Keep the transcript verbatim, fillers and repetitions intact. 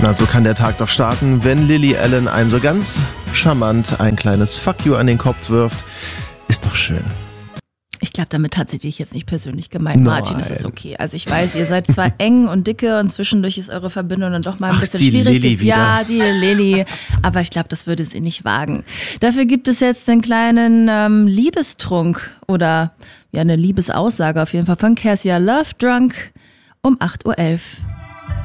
Na, so kann der Tag doch starten, wenn Lily Allen einem so ganz charmant ein kleines Fuck you an den Kopf wirft. Ist doch schön. Ich glaube, damit hat sie dich jetzt nicht persönlich gemeint, Martin. Nein. Das ist okay. Also ich weiß, ihr seid zwar eng und dicke und zwischendurch ist eure Verbindung dann doch mal ein Ach, bisschen die schwierig. Lilly wieder. Ja, die Lilly. Aber ich glaube, das würde sie nicht wagen. Dafür gibt es jetzt einen kleinen ähm, Liebestrunk oder ja eine Liebesaussage auf jeden Fall von Cassia. Love Drunk um acht Uhr elf.